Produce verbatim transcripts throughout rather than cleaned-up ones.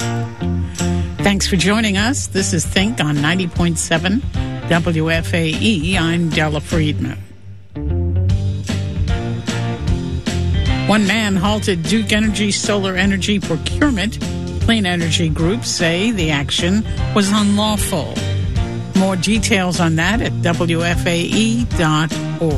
Thanks for joining us. This is Think on ninety point seven W F A E. I'm Della Friedman. One man halted Duke Energy's solar energy procurement. Clean energy groups say the action was unlawful. More details on that at W F A E dot org.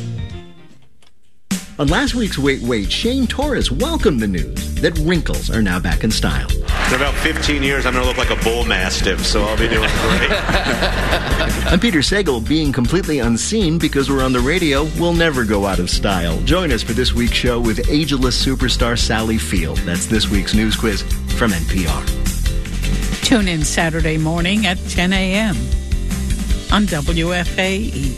On last week's Wait Wait, Shane Torres welcomed the news that wrinkles are now back in style. In about fifteen years, I'm going to look like a bull mastiff, so I'll be doing great. I'm Peter Sagal. Being completely unseen because we're on the radio will never go out of style. Join us for this week's show with ageless superstar Sally Field. That's this week's news quiz from N P R. Tune in Saturday morning at ten a.m. on W F A E.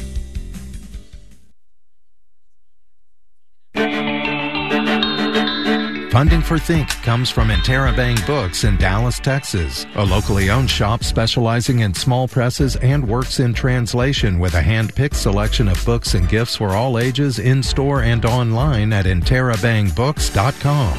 Funding for Think comes from Interabang Books in Dallas, Texas, a locally owned shop specializing in small presses and works in translation with a hand-picked selection of books and gifts for all ages in-store and online at interabang books dot com.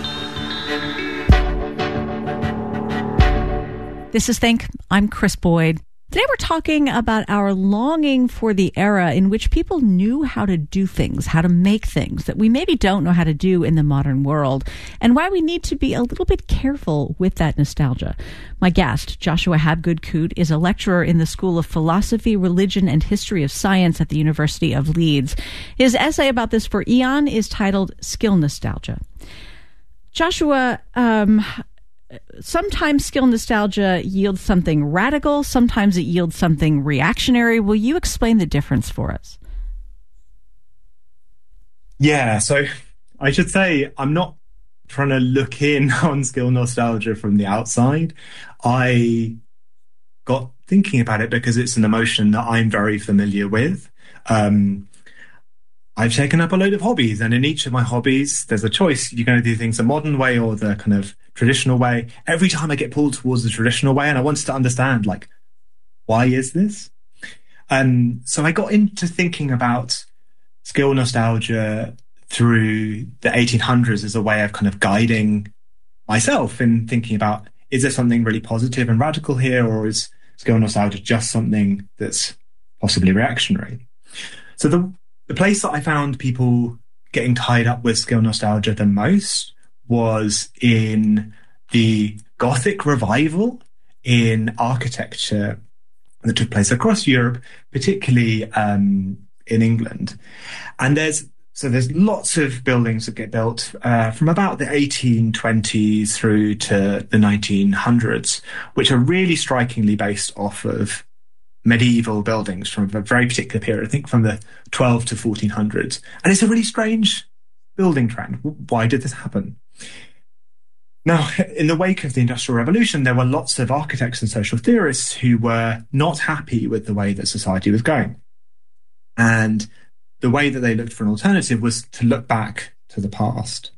This is Think. I'm Chris Boyd. Today we're talking about our longing for the era in which people knew how to do things, how to make things that we maybe don't know how to do in the modern world, and why we need to be a little bit careful with that nostalgia. My guest, Joshua Habgood Coote, is a lecturer in the School of Philosophy, Religion, and History of Science at the University of Leeds. His essay about this for Aeon is titled Skill Nostalgia. Joshua, um... sometimes skill nostalgia yields something radical. Sometimes it yields something reactionary. Will you explain the difference for us? Yeah, so I should say I'm not trying to look in on skill nostalgia from the outside. I got thinking about it because it's an emotion that I'm very familiar with. Um, I've taken up a load of hobbies, and in each of my hobbies, there's a choice. You're going to do things the modern way or the kind of traditional way. Every time I get pulled towards the traditional way, and I wanted to understand, like, why is this? Um, so I got into thinking about skill nostalgia through the eighteen hundreds as a way of kind of guiding myself in thinking about, is there something really positive and radical here, or is skill nostalgia just something that's possibly reactionary? So the The place that I found people getting tied up with skill nostalgia the most was in the Gothic revival in architecture that took place across Europe, particularly um, in England. And there's so there's lots of buildings that get built uh, from about the eighteen twenties through to the nineteen hundreds, which are really strikingly based off of medieval buildings from a very particular period, I think from the twelve to fourteen hundreds. And it's a really strange building trend. Why did this happen? Now, in the wake of the Industrial Revolution, there were lots of architects and social theorists who were not happy with the way that society was going. And the way that they looked for an alternative was to look back to the past.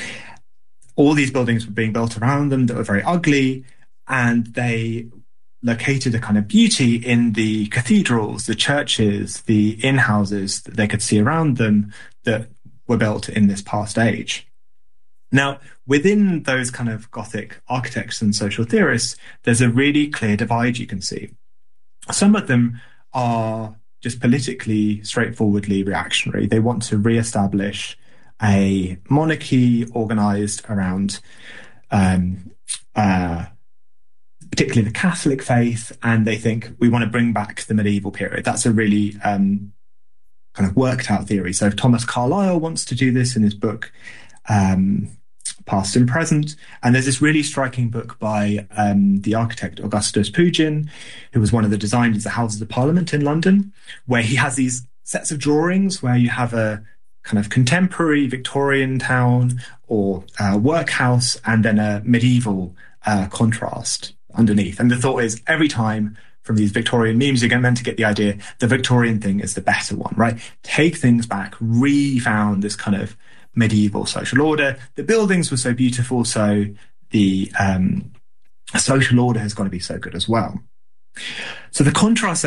All these buildings were being built around them that were very ugly, and they located a kind of beauty in the cathedrals, the churches, the inn-houses that they could see around them that were built in this past age. Now, within those kind of Gothic architects and social theorists, there's a really clear divide you can see. Some of them are just politically, straightforwardly reactionary. They want to re-establish a monarchy organized around um, uh, particularly the Catholic faith, and they think we want to bring back the medieval period. That's a really um, kind of worked out theory. So Thomas Carlyle wants to do this in his book, um, Past and Present. And there's this really striking book by um, the architect Augustus Pugin, who was one of the designers of the Houses of Parliament in London, where he has these sets of drawings where you have a kind of contemporary Victorian town or uh, workhouse and then a medieval uh, contrast underneath. And the thought is, every time from these Victorian memes, you're meant to get the idea the Victorian thing is the better one, right? Take things back, re-found this kind of medieval social order. The buildings were so beautiful, so the um, social order has got to be so good as well. So the contrast